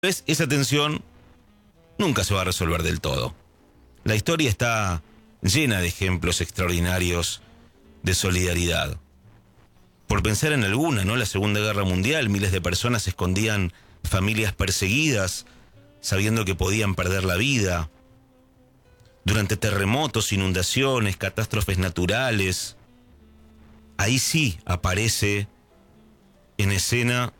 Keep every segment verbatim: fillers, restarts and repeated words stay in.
¿Ves? Esa tensión nunca se va a resolver del todo. La historia está llena de ejemplos extraordinarios de solidaridad. Por pensar en alguna, ¿no? La Segunda Guerra Mundial, miles de personas escondían familias perseguidas, sabiendo que podían perder la vida. Durante terremotos, inundaciones, catástrofes naturales, ahí sí aparece en escena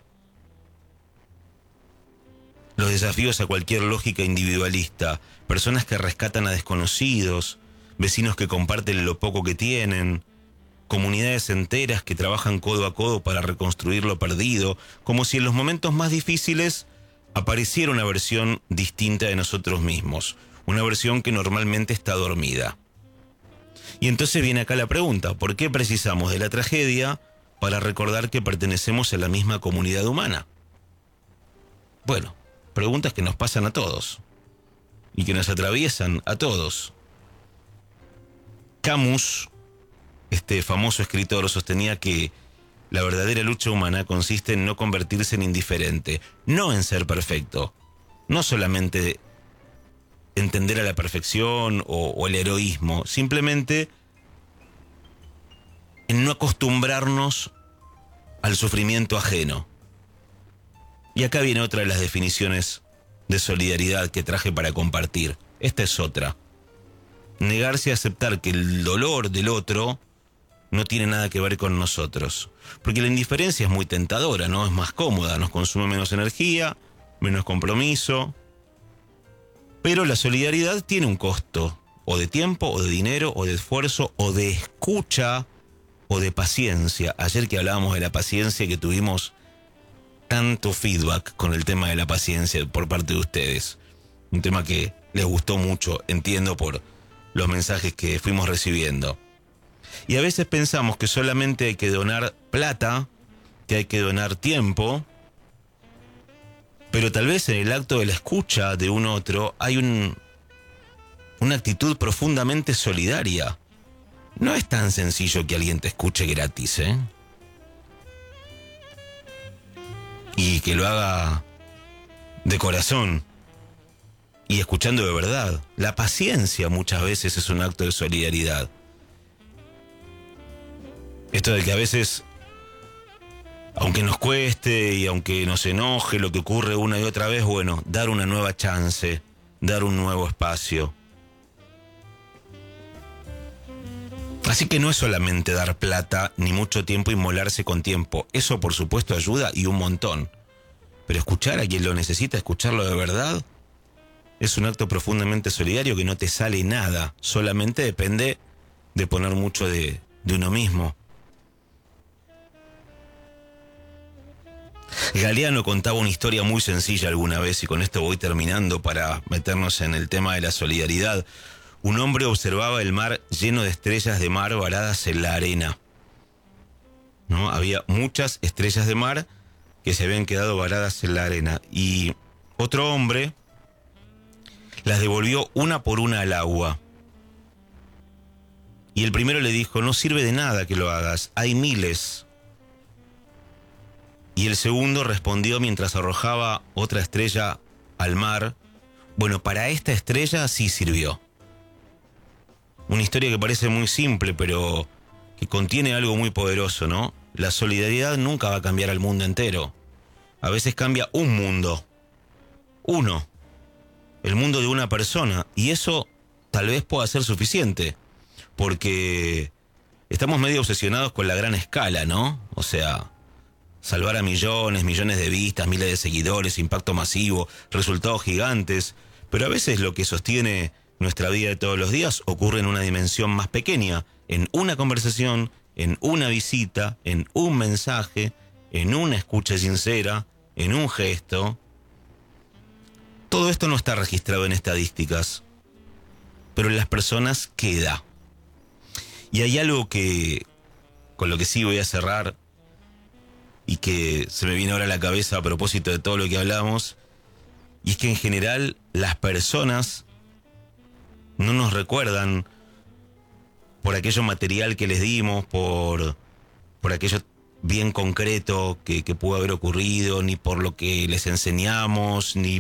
los desafíos a cualquier lógica individualista. Personas que rescatan a desconocidos, vecinos que comparten lo poco que tienen, comunidades enteras que trabajan codo a codo para reconstruir lo perdido, como si en los momentos más difíciles apareciera una versión distinta de nosotros mismos, una versión que normalmente está dormida. Y entonces viene acá la pregunta, ¿por qué precisamos de la tragedia para recordar que pertenecemos a la misma comunidad humana? Bueno, preguntas que nos pasan a todos y que nos atraviesan a todos. Camus, este famoso escritor, sostenía que la verdadera lucha humana consiste en no convertirse en indiferente, no en ser perfecto, no solamente entender a la perfección o, o el heroísmo, simplemente en no acostumbrarnos al sufrimiento ajeno. Y acá viene otra de las definiciones de solidaridad que traje para compartir. Esta es otra. Negarse a aceptar que el dolor del otro no tiene nada que ver con nosotros. Porque la indiferencia es muy tentadora, ¿no? Es más cómoda, nos consume menos energía, menos compromiso. Pero la solidaridad tiene un costo, o de tiempo, o de dinero, o de esfuerzo, o de escucha, o de paciencia. Ayer que hablábamos de la paciencia, que tuvimos tanto feedback con el tema de la paciencia por parte de ustedes. Un tema que les gustó mucho, entiendo por los mensajes que fuimos recibiendo. Y a veces pensamos que solamente hay que donar plata, que hay que donar tiempo, pero tal vez en el acto de la escucha de un otro hay un, una actitud profundamente solidaria. No es tan sencillo que alguien te escuche gratis, ¿eh? Y que lo haga de corazón y escuchando de verdad. La paciencia muchas veces es un acto de solidaridad. Esto de que a veces, aunque nos cueste y aunque nos enoje lo que ocurre una y otra vez, bueno, dar una nueva chance, dar un nuevo espacio. Así que no es solamente dar plata, ni mucho tiempo, inmolarse con tiempo. Eso, por supuesto, ayuda y un montón. Pero escuchar a quien lo necesita, escucharlo de verdad, es un acto profundamente solidario que no te sale nada. Solamente depende de poner mucho de, de uno mismo. Galeano contaba una historia muy sencilla alguna vez, y con esto voy terminando para meternos en el tema de la solidaridad. Un hombre observaba el mar lleno de estrellas de mar varadas en la arena, ¿no? Había muchas estrellas de mar que se habían quedado varadas en la arena. Y otro hombre las devolvió una por una al agua. Y el primero le dijo, no sirve de nada que lo hagas, hay miles. Y el segundo respondió mientras arrojaba otra estrella al mar, bueno, para esta estrella sí sirvió. Una historia que parece muy simple, pero que contiene algo muy poderoso, ¿no? La solidaridad nunca va a cambiar al mundo entero. A veces cambia un mundo. Uno. El mundo de una persona. Y eso tal vez pueda ser suficiente. Porque estamos medio obsesionados con la gran escala, ¿no? O sea, salvar a millones, millones de vistas, miles de seguidores, impacto masivo, resultados gigantes. Pero a veces lo que sostiene nuestra vida de todos los días ocurre en una dimensión más pequeña, en una conversación, en una visita, en un mensaje, en una escucha sincera, en un gesto. Todo esto no está registrado en estadísticas, pero en las personas queda. Y hay algo que, con lo que sí voy a cerrar, y que se me viene ahora a la cabeza a propósito de todo lo que hablamos, y es que en general las personas no nos recuerdan por aquello material que les dimos, por, por aquello bien concreto que, que pudo haber ocurrido, ni por lo que les enseñamos, ni